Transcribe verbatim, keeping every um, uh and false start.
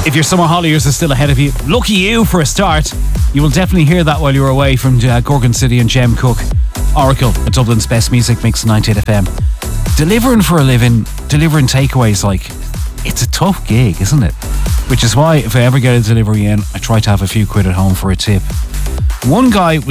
If your summer holidays are still ahead of you, lucky you for a start. You will definitely hear that while you're away from uh, Gorgon City and Jem Cook. Oracle, at Dublin's best music mix, ninety-eight F M. Delivering for a living, delivering takeaways, like, it's a tough gig, isn't it? Which is why if I ever get a delivery in, I try to have a few quid at home for a tip. One guy was